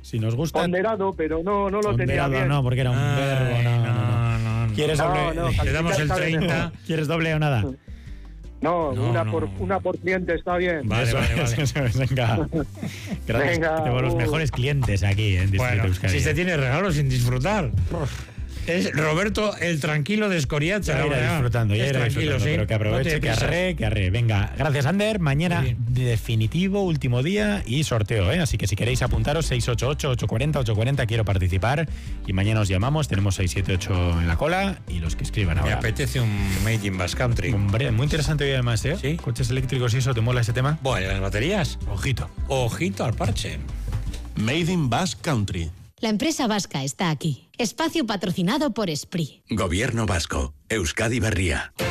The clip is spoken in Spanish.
Si nos gusta... Ponderado, pero no lo tenía bien. No, porque era un verbo. No. ¿Quieres doble? Le damos el 30. ¿Quieres doble o nada? No, una por cliente está bien. Vale. Venga. Gracias. Tenemos los mejores clientes aquí en Distrito Euskadi. Si se tiene regalos sin disfrutar. Es Roberto el tranquilo de Escoriacha. Ya irá disfrutando, tranquilo, sí. Pero que aproveche, que arre. Venga, gracias, Ander. Mañana definitivo, último día y sorteo, ¿eh? Así que si queréis apuntaros, 688-840-840, quiero participar. Y mañana os llamamos, tenemos 678 en la cola y los que escriban ahora. Me apetece un Made in Basque Country. Hombre, muy interesante hoy además, ¿eh? Sí. Coches eléctricos y eso, ¿te mola ese tema? Bueno, ¿las baterías? Ojito al parche. Made in Basque Country. La empresa vasca está aquí. Espacio patrocinado por Esprit. Gobierno vasco. Euskadi Berria.